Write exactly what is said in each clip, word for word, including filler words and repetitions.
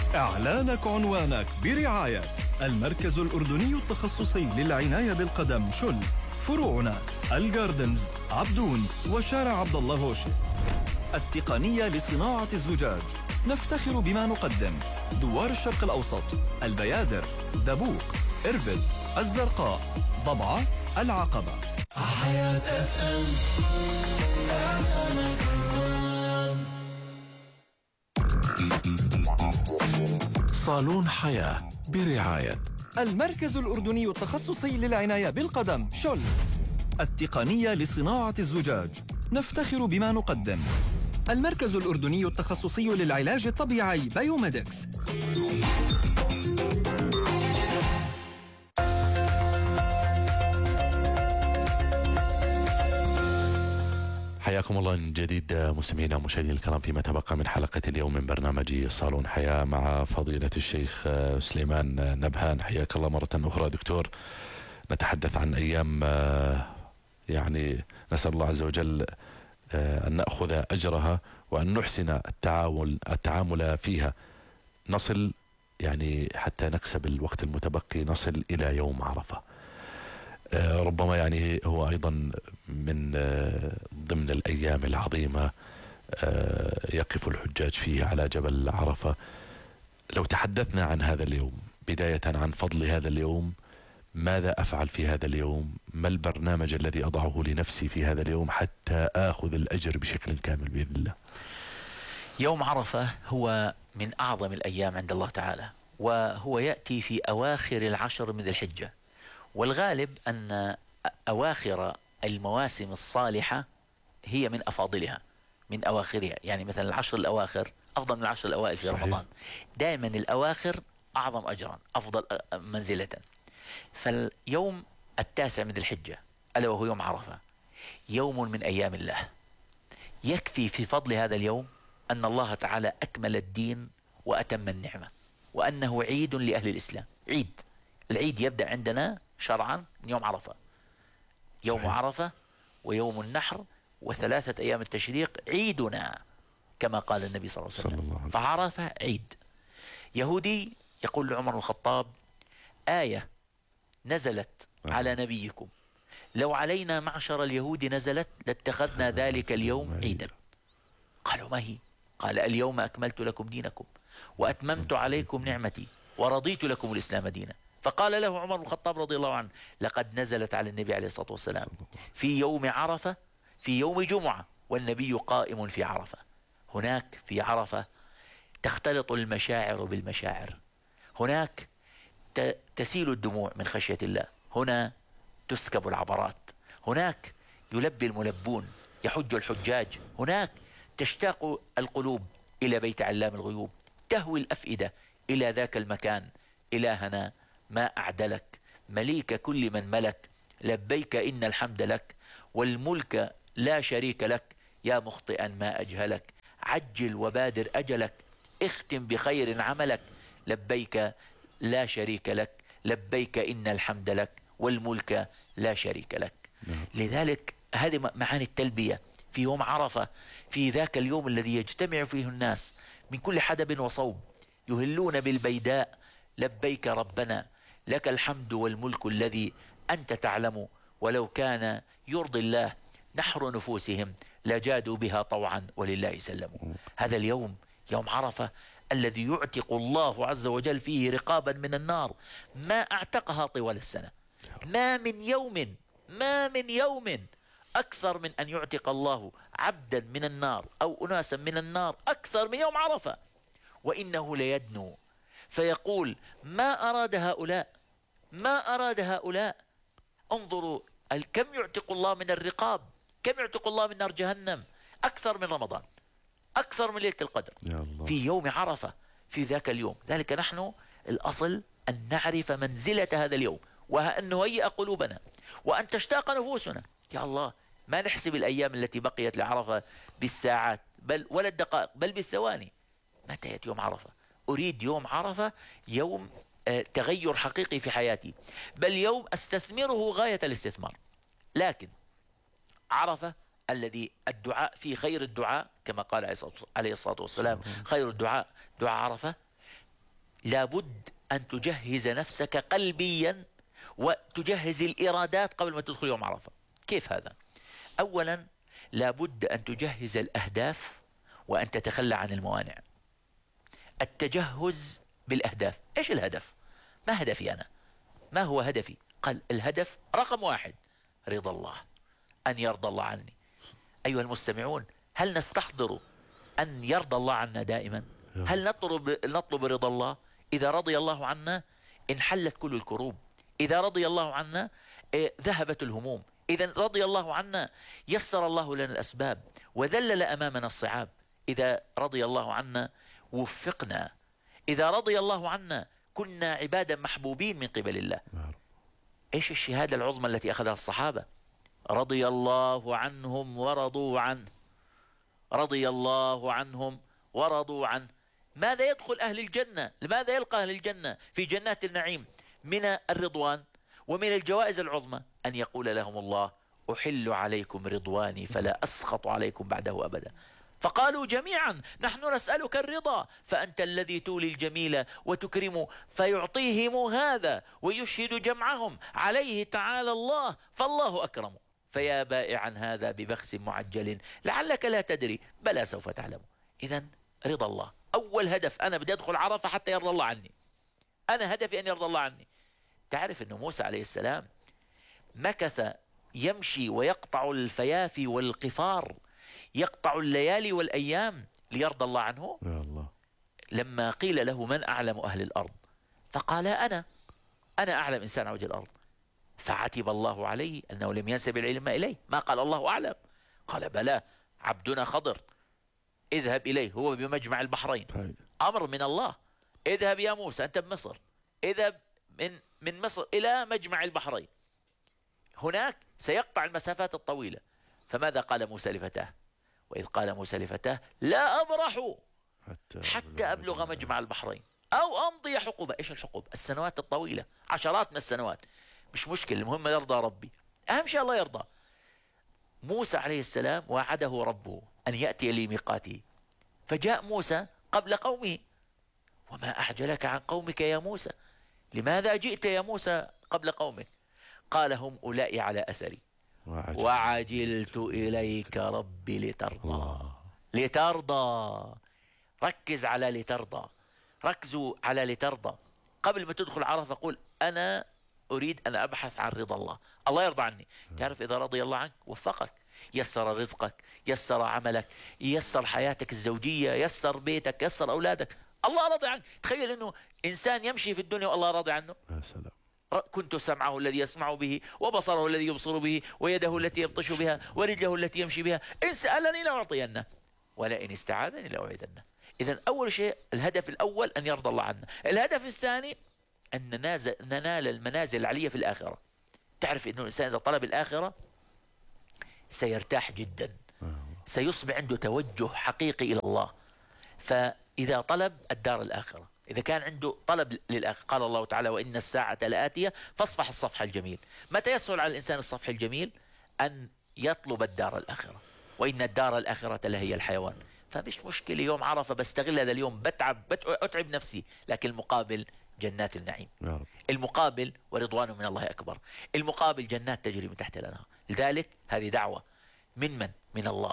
إعلانك عنوانك برعاية المركز الأردني التخصصي للعناية بالقدم شل، فروعنا الجاردنز، عبدون، وشارع عبد الله هوشي. التقنية لصناعة الزجاج، نفتخر بما نقدم: دوار الشرق الأوسط، البيادر، دبوق، إربد، الزرقاء، ضبعة، العقبة. حياة اف ام. صالون حياة برعاية المركز الأردني التخصصي للعناية بالقدم شل، التقنية لصناعة الزجاج، نفتخر بما نقدم: المركز الأردني التخصصي للعلاج الطبيعي بايوميدكس. حياكم الله من جديد مستمعينا ومشاهدينا الكرام فيما تبقى من حلقة اليوم من برنامج صالون حياة مع فضيلة الشيخ سليمان نبهان. حياك الله مرة أخرى دكتور. نتحدث عن أيام يعني نسأل الله عز وجل أن نأخذ أجرها وأن نحسن التعامل التعامل فيها، نصل يعني حتى نكسب الوقت المتبقي، نصل إلى يوم عرفة. ربما يعني هو أيضا من ضمن الأيام العظيمة يقف الحجاج فيه على جبل عرفة. لو تحدثنا عن هذا اليوم بداية، عن فضل هذا اليوم، ماذا أفعل في هذا اليوم؟ ما البرنامج الذي أضعه لنفسي في هذا اليوم حتى آخذ الأجر بشكل كامل بإذن الله؟ يوم عرفة هو من أعظم الأيام عند الله تعالى، وهو يأتي في أواخر العشر من ذي الحجة، والغالب أن أواخر المواسم الصالحة هي من أفاضلها، من أواخرها. يعني مثلا العشر الأواخر أفضل من العشر الأوائل في صحيح. رمضان دائما الأواخر أعظم أجرا، أفضل منزلة. فاليوم التاسع من ذي الحجة ألا وهو يوم عرفة، يوم من أيام الله. يكفي في فضل هذا اليوم أن الله تعالى أكمل الدين وأتم النعمة، وأنه عيد لأهل الإسلام. عيد، العيد يبدأ عندنا شرعا من يوم عرفة، يوم صحيح. عرفة ويوم النحر وثلاثة أيام التشريق عيدنا كما قال النبي صلى الله عليه وسلم. فعرفة عيد. يهودي يقول لعمر بن الخطاب: آية نزلت آه. على نبيكم لو علينا معشر اليهود نزلت لاتخذنا ذلك اليوم عيدا. قالوا: ما هي؟ قال: اليوم أكملت لكم دينكم وأتممت عليكم نعمتي ورضيت لكم الإسلام دينا. فقال له عمر بن الخطاب رضي الله عنه: لقد نزلت على النبي عليه الصلاة والسلام في يوم عرفة في يوم جمعة والنبي قائم في عرفة. هناك في عرفة تختلط المشاعر بالمشاعر، هناك تسيل الدموع من خشية الله، هنا تسكب العبرات، هناك يلبي الملبون، يحج الحجاج، هناك تشتاق القلوب إلى بيت علام الغيوب، تهوي الأفئدة إلى ذاك المكان. إلهنا ما أعدلك، مليك كل من ملك، لبيك إن الحمد لك والملك لا شريك لك، يا مخطئا ما أجهلك، عجل وبادر أجلك، اختم بخير عملك، لبيك لا شريك لك، لبيك إن الحمد لك والملك لا شريك لك. لذلك هذه معاني التلبية في يوم عرفة، في ذاك اليوم الذي يجتمع فيه الناس من كل حدب وصوب، يهلون بالبيداء: لبيك ربنا لك الحمد والملك الذي أنت تعلم، ولو كان يرضي الله نحر نفوسهم لجادوا بها طوعا ولله سلموا. هذا اليوم يوم عرفة الذي يعتق الله عز وجل فيه رقابا من النار ما اعتقها طوال السنة. ما من يوم ما من يوم أكثر من أن يعتق الله عبدا من النار أو أناسا من النار أكثر من يوم عرفة. وإنه ليدنو فيقول: ما أراد هؤلاء ما أراد هؤلاء انظروا كم يعتق الله من الرقاب، كم يعتق الله من نار جهنم، أكثر من رمضان، أكثر من ليلة القدر في يوم عرفة في ذاك اليوم. ذلك نحن الأصل أن نعرف منزلة هذا اليوم، وأن نهيئ قلوبنا، وأن تشتاق نفوسنا. يا الله، ما نحسب الأيام التي بقيت لعرفة بالساعات بل ولا الدقائق بل بالثواني. متى يأتي يوم عرفة؟ أريد يوم عرفة يوم آه تغير حقيقي في حياتي، بل يوم أستثمره غاية الاستثمار. لكن عرفة الذي الدعاء فيه خير الدعاء كما قال عليه الصلاة والسلام: خير الدعاء دعاء عرفة. لابد أن تجهز نفسك قلبيا وتجهز الإرادات قبل ما تدخل يوم عرفة. كيف هذا؟ أولا لابد أن تجهز الأهداف وأن تتخلى عن الموانع. التجهز بالأهداف. إيش الهدف؟ ما هدفي أنا؟ ما هو هدفي؟ قال الهدف رقم واحد رضا الله، أن يرضى الله عني. أيها المستمعون، هل نستحضر أن يرضى الله عنا دائما؟ هل نطلب, نطلب رضا الله؟ إذا رضي الله عنا انحلت كل الكروب، إذا رضي الله عنا ذهبت الهموم، إذا رضي الله عنا يسر الله لنا الأسباب وذلل أمامنا الصعاب، إذا رضي الله عنا وفقنا، إذا رضي الله عنا كنا عبادا محبوبين من قبل الله. إيش الشهادة العظمى التي أخذها الصحابة؟ رضي الله عنهم ورضوا عنه، رضي الله عنهم ورضوا عنه. ماذا يدخل أهل الجنة؟ لماذا يلقى أهل الجنة في جنات النعيم من الرضوان ومن الجوائز العظمى؟ أن يقول لهم الله أحل عليكم رضواني فلا أسخط عليكم بعده أبدا. فقالوا جميعا نحن نسألك الرضا، فأنت الذي تولي الجميل وتكرم فيعطيهم هذا ويشهد جمعهم عليه تعالى الله فالله أكرم. فيا بائعا هذا ببخس معجل لعلك لا تدري بلى سوف تعلم. إذن رضا الله أول هدف. أنا بدي أدخل عرفة حتى يرضى الله عني، أنا هدفي أن يرضى الله عني. تعرف أن موسى عليه السلام مكث يمشي ويقطع الفيافي والقفار، يقطع الليالي والأيام ليرضى الله عنه. يا الله. لما قيل له من أعلم أهل الأرض فقال أنا أنا أعلم إنسان على وجه الأرض، فعتب الله عليه أنه لم ينسب العلم إليه، ما قال الله أعلم، قال بلى عبدنا خضر اذهب إليه هو بمجمع البحرين، أمر من الله، اذهب يا موسى أنت بمصر، اذهب من من مصر إلى مجمع البحرين، هناك سيقطع المسافات الطويلة. فماذا قال موسى لفتاه؟ وإذ قال موسى لفتاه لا أبرح حتى, حتى أبلغ مجمع البحرين أو أمضي حقوبة. إيش الحقوب؟ السنوات الطويلة، عشرات من السنوات، مش مشكلة، المهم يرضى ربي، أهم شيء الله يرضى. موسى عليه السلام وعده ربه أن يأتي لميقاته، فجاء موسى قبل قومه. وما أعجلك عن قومك يا موسى؟ لماذا جئت يا موسى قبل قومك؟ قال هم أولئك على أثري وعجلت إليك ربي لترضى. الله. لترضى، ركز على لترضى، ركزوا على لترضى. قبل ما تدخل عرفة قول أنا أريد أن أبحث عن رضا الله، الله يرضى عني. تعرف إذا رضي الله عنك وفقك، يسر رزقك، يسر عملك، يسر حياتك الزوجية، يسر بيتك، يسر أولادك، الله راضي عنك. تخيل أنه إنسان يمشي في الدنيا والله راضي عنه. يا سلام. كنت سمعه الذي يسمع به وبصره الذي يبصر به ويده التي يبطش بها ورجله التي يمشي بها، إن سألني لأعطينه ولئن استعاذني لأعيذنه. إذن أول شيء الهدف الأول أن يرضى الله عنا. الهدف الثاني أن ننال المنازل العلية في الآخرة. تعرف أنه الإنسان إذا طلب الآخرة سيرتاح جدا، سيصبح عنده توجه حقيقي إلى الله. فإذا طلب الدار الآخرة، إذا كان عنده طلب للآخرة، قال الله تعالى وإن الساعة لآتية فاصفح الصفح الجميل. متى يسهل على الإنسان الصفح الجميل؟ أن يطلب الدار الآخرة، وإن الدار الآخرة لهي الحيوان. فمش مشكلة يوم عرفة بستغل هذا اليوم، بتعب أتعب نفسي، لكن المقابل جنات النعيم، المقابل ورضوان من الله أكبر، المقابل جنات تجري من تحت الأنهار. لذلك هذه دعوة من من؟ من الله.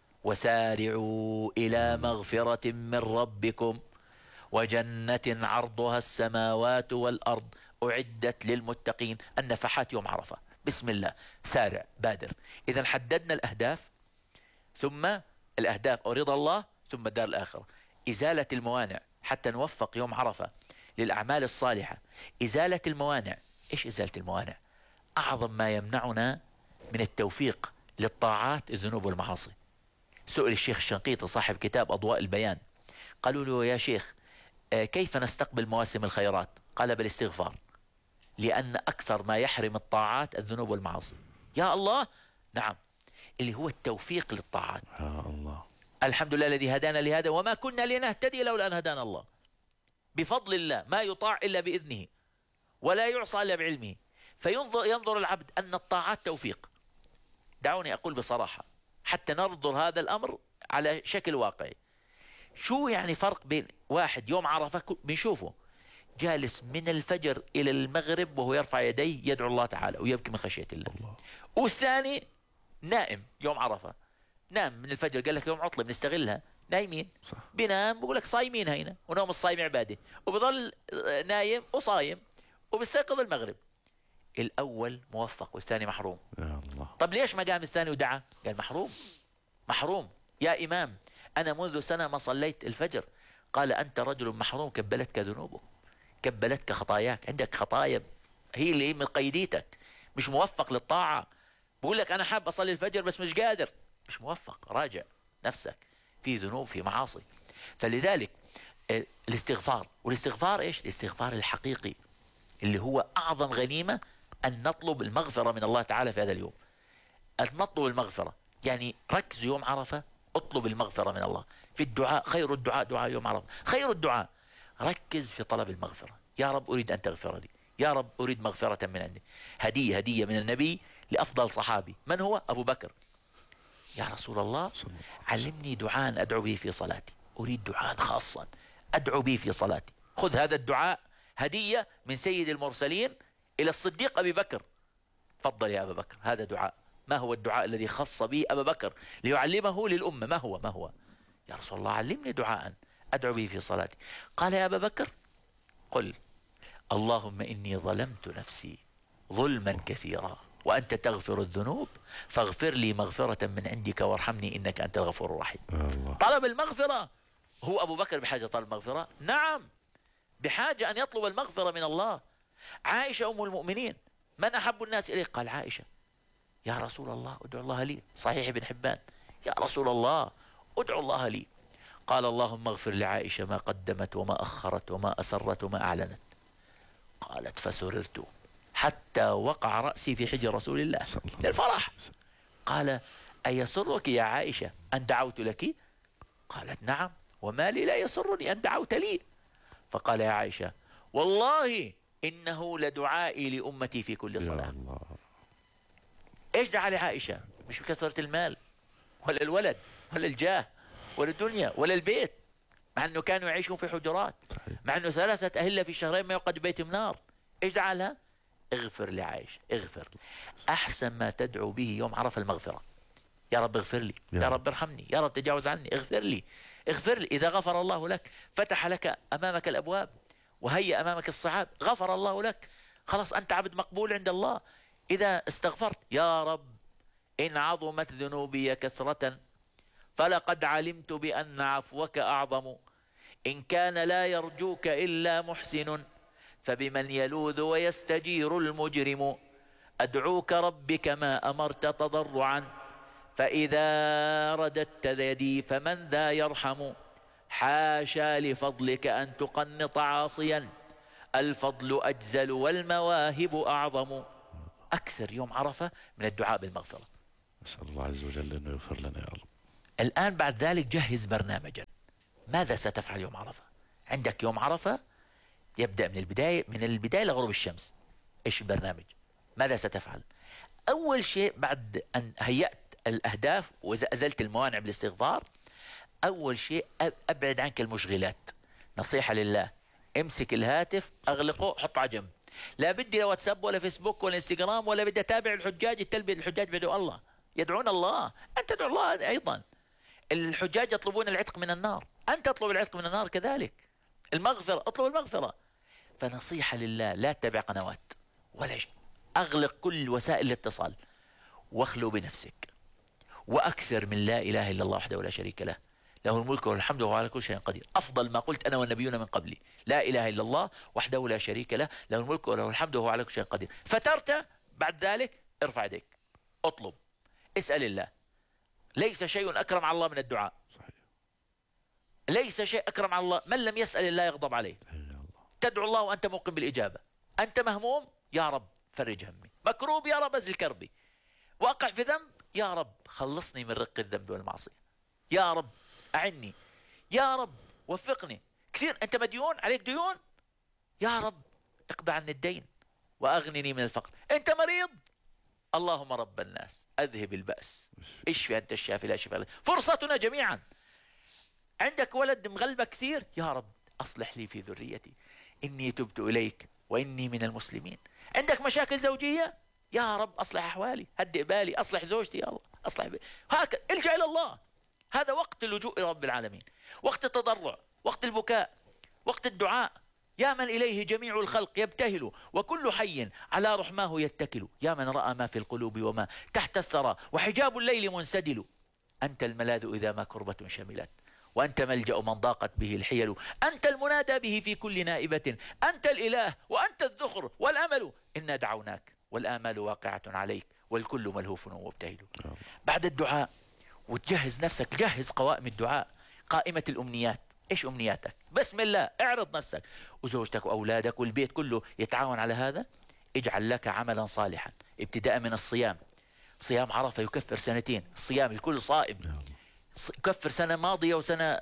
وسارعوا إلى مغفرة من ربكم وجنة عرضها السماوات والأرض أعدت للمتقين. النفحات يوم عرفة، بسم الله، سارع، بادر. إذا حددنا الأهداف، ثم الأهداف أو رضا الله، ثم الدار الآخرة. إزالة الموانع حتى نوفق يوم عرفة للأعمال الصالحة. إزالة الموانع. إيش إزالة الموانع؟ أعظم ما يمنعنا من التوفيق للطاعات الذنوب والمعاصي. سئل الشيخ الشنقيطي صاحب كتاب أضواء البيان، قالوا له يا شيخ كيف نستقبل مواسم الخيرات؟ قال بالاستغفار، لأن أكثر ما يحرم الطاعات الذنوب والمعاصي. يا الله، نعم، اللي هو التوفيق للطاعات. يا الله. الحمد لله الذي هدانا لهذا وما كنا لنهتدي لولا أن هدانا الله. بفضل الله، ما يطاع إلا بإذنه ولا يعصى إلا بعلمه. فينظر ينظر العبد أن الطاعات توفيق. دعوني أقول بصراحة حتى ننظر هذا الأمر على شكل واقعي. شو يعني فرق بين واحد يوم عرفة بنشوفه جالس من الفجر إلى المغرب وهو يرفع يديه يدعو الله تعالى ويبكي من خشية الله, الله. والثاني نائم يوم عرفة, نام من الفجر, قال لك يوم عطلة بنستغلها, نايمين صح. بينام بقول لك صايمين هنا, ونوم الصايم عبادة, وبظل نايم وصايم وبيستيقظ المغرب. الأول موفق والثاني محروم. يا الله. طب ليش ما قام الثاني ودعا؟ قال محروم محروم يا إمام, أنا منذ سنة ما صليت الفجر. قال أنت رجل محروم, كبلتك ذنوبه, كبلتك خطاياك, عندك خطايا هي اللي من قيديتك, مش موفق للطاعة. بقول لك أنا حاب أصلي الفجر بس مش قادر, مش موفق. راجع نفسك, في ذنوب, في معاصي. فلذلك الاستغفار, والاستغفار إيش؟ الاستغفار الحقيقي اللي هو أعظم غنيمة, أن نطلب المغفرة من الله تعالى في هذا اليوم. أن نطلب المغفرة, يعني ركز يوم عرفة, اطلب المغفرة من الله في الدعاء. خير الدعاء دعاء يوم عرفة, خير الدعاء. ركز في طلب المغفرة. يا رب أريد أن تغفر لي, يا رب أريد مغفرة من عندك. هدية هدية من النبي لأفضل صحابي, من هو؟ أبو بكر. يا رسول الله علمني دعاء أدعو به في صلاتي, أريد دعاء خاصا أدعو به في صلاتي. خذ هذا الدعاء هدية من سيد المرسلين إلى الصديق أبي بكر. تفضل يا أبا بكر, هذا دعاء. ما هو الدعاء الذي خص به أبا بكر ليعلمه للأمة؟ ما هو ما هو يا رسول الله علمني دعاء أدعو به في صلاتي. قال يا أبا بكر قل اللهم إني ظلمت نفسي ظلما كثيرا وأنت تغفر الذنوب فاغفر لي مغفرة من عندك وارحمني إنك أنت الغفور الرحيم. طلب المغفرة. هو أبو بكر بحاجة طلب المغفرة؟ نعم, بحاجة أن يطلب المغفرة من الله. عائشة أم المؤمنين, من أحب الناس إليه؟ قال عائشة. يا رسول الله ادعو الله لي. صحيح ابن حبان, يا رسول الله ادعو الله لي. قال اللهم اغفر لعائشة ما قدمت وما أخرت وما أسرت وما أعلنت. قالت فسررت حتى وقع رأسي في حجر رسول الله للفرح. قال أيسرك يا عائشة أن دعوت لك؟ قالت نعم, وما لي لا يسرني أن دعوت لي. فقال يا عائشة والله إنه لدعائي لأمتي في كل صلاة. إيش دعا لعائشة؟ مش بكثرة المال ولا الولد ولا الجاه ولا الدنيا ولا البيت, مع أنه كانوا يعيشون في حجرات, مع أنه ثلاثة أهلة في شهرين ما يقعد بيت منار. إيش دعا لها؟ اغفر لعائشة, اغفر. أحسن ما تدعو به يوم عرفة المغفرة. يا رب اغفر لي, يا رب ارحمني, يا رب تجاوز عني, اغفر لي اغفر لي. إذا غفر الله لك فتح لك أمامك الأبواب وهيأ أمامك الصعاب, غفر الله لك, خلاص أنت عبد مقبول عند الله. إذا استغفرت يا رب إن عظمت ذنوبي كثرة فلقد علمت بأن عفوك أعظم, إن كان لا يرجوك إلا محسن فبمن يلوذ ويستجير المجرم. أدعوك رب كما أمرت تضرعا فإذا رددت يدي فمن ذا يرحم. حاشا لفضلك أن تقنط عاصيا الفضل أجزل والمواهب أعظم. أكثر يوم عرفة من الدعاء بالمغفرة. نسأل الله عز وجل أنه يغفر لنا يا رب. الآن بعد ذلك جهز برنامجا. ماذا ستفعل يوم عرفة؟ عندك يوم عرفة يبدأ من البداية من البداية لغروب الشمس. إيش البرنامج؟ ماذا ستفعل؟ أول شيء بعد أن هيأت الأهداف وأزلت الموانع بالاستغفار, أول شيء أبعد عنك المشغلات. نصيحة لله, امسك الهاتف أغلقه حطه على جنب. لا بدي لا واتساب ولا فيسبوك ولا انستغرام ولا بدي أتابع الحجاج التلبية. الحجاج بيدعوا الله, يدعون الله, أنت تدعو الله أيضا. الحجاج يطلبون العتق من النار, أنت تطلب العتق من النار كذلك. المغفرة, اطلب المغفرة. فنصيحة لله, لا تتابع قنوات ولا شيء, أغلق كل وسائل الاتصال واخلو بنفسك, وأكثر من لا إله إلا الله وحده ولا شريك له, له الملك والحمد وهو على كل شيء قدير. أفضل ما قلت أنا والنبيون من قبلي, لا إله إلا الله وحده لا شريك له, له الملك وله الحمد وهو على كل شيء قدير. فترت بعد ذلك ارفع يديك, اطلب, اسأل الله. ليس شيء أكرم على الله من الدعاء. ليس شيء أكرم على الله, من لم يسأل الله يغضب عليه. تدعو الله وأنت موقن بالإجابة. أنت مهموم, يا رب فرج همي. مكروب, يا رب أزل كربي. واقع في ذنب, يا رب خلصني من رق الذنب والمعصية. يا رب أعني, يا رب وفقني. كثير أنت مديون, عليك ديون, يا رب اقضى عني الدين وأغنني من الفقر. أنت مريض, اللهم رب الناس أذهب البأس اشفي أنت الشافي لا شفاء. فرصتنا جميعا. عندك ولد مغلبة كثير, يا رب أصلح لي في ذريتي إني تبت إليك وإني من المسلمين. عندك مشاكل زوجية، يا رب أصلح أحوالي، هدئ بالي، أصلح زوجتي يا الله، أصلح بالي. هكذا الجأ إلى الله. هذا وقت اللجوء إلى رب العالمين، وقت التضرع، وقت البكاء، وقت الدعاء. يا من إليه جميع الخلق يبتهل وكل حي على رحماه يتكل، يا من رأى ما في القلوب وما تحت الثرى وحجاب الليل منسدل. أنت الملاذ إذا ما كربة شملت، وأنت ملجأ من ضاقت به الحيل، أنت المنادى به في كل نائبة، أنت الإله وأنت الذخر والأمل. إنا دعوناك والآمال واقعة عليك والكل ملهوف ومبتهل. بعد الدعاء وتجهز نفسك، جهز قوائم الدعاء، قائمة الأمنيات. إيش أمنياتك؟ بسم الله، اعرض نفسك، وزوجتك وأولادك والبيت كله يتعاون على هذا. اجعل لك عملا صالحا ابتداء من الصيام. صيام عرفة يكفر سنتين، الصيام الكل صائم يكفر سنة ماضية وسنة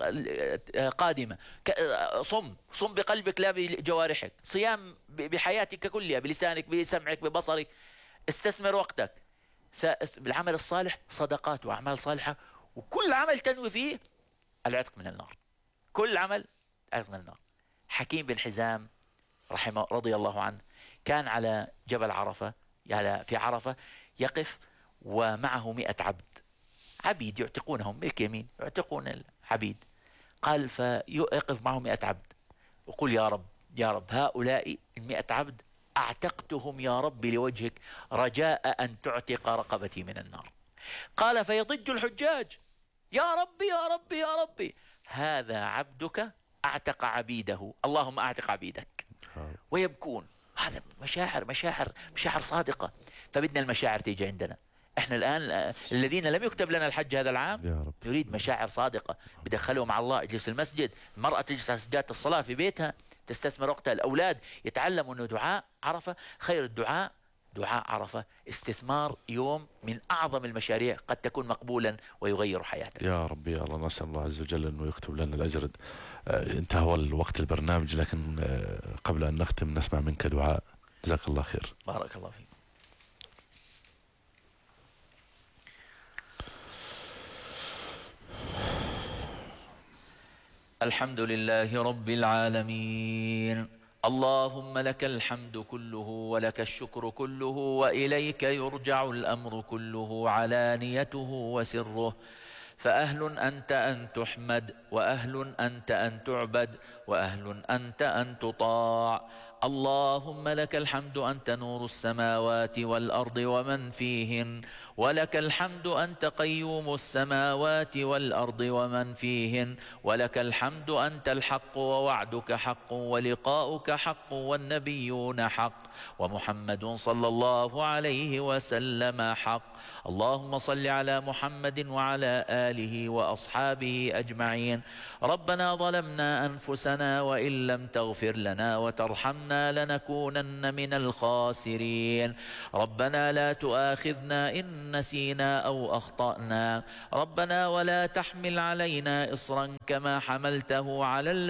قادمة. صم صم بقلبك لا بجوارحك، صيام بحياتك كلها، بلسانك بسمعك ببصرك. استثمر وقتك بالعمل الصالح، صدقات وأعمال صالحة، وكل عمل تنوي فيه العتق من النار. كل عمل العتق من النار. حكيم بن حزام رحمه رضي الله عنه كان على جبل عرفة، يعني في عرفة، يقف ومعه مئة عبد، عبيد يعتقونهم ملك يمين، يعتقون العبيد. قال فيقف معه مئة عبد وقل يا رب يا رب هؤلاء المئة عبد أعتقتهم يا رب لوجهك رجاء أن تعتق رقبتي من النار. قال فيضج الحجاج يا ربي يا ربي يا ربي، هذا عبدك أعتق عبيده، اللهم أعتق عبيدك. ويبكون. هذا مشاعر مشاعر مشاعر صادقة. فبدنا المشاعر تيجي عندنا. احنا الآن الذين لم يكتب لنا الحج هذا العام نريد مشاعر صادقة بدخله مع الله. اجلس المسجد، المرأة تجلس على سجادة الصلاة في بيتها، تستثمر وقتها. الأولاد يتعلموا أنه دعاء عرفة خير الدعاء دعاء عرفة. استثمار يوم من أعظم المشاريع، قد تكون مقبولا ويغير حياتنا. يا رب يا الله، نسأل الله عز وجل أنه يكتب لنا الأجر. انتهى الوقت البرنامج، لكن قبل أن نختم نسمع منك دعاء. جزاك الله خير. بارك الله فيك. الحمد لله رب العالمين، اللهم لك الحمد كله ولك الشكر كله وإليك يرجع الأمر كله علانيته وسره. فأهل أنت أن تحمد، وأهل أنت أن تعبد، وأهل أنت أن تطاع. اللهم لك الحمد أنت نور السماوات والأرض ومن فيهن، ولك الحمد أنت قيوم السماوات والأرض ومن فيهن، ولك الحمد أنت الحق ووعدك حق ولقاؤك حق والنبيون حق ومحمد صلى الله عليه وسلم حق. اللهم صل على محمد وعلى آله وأصحابه أجمعين. ربنا ظلمنا أنفسنا وإن لم تغفر لنا وترحمنا لنكونن من الخاسرين. ربنا لا تؤاخذنا إن نسينا أو أخطأنا. ربنا ولا تحمل علينا إصرا كما حملته على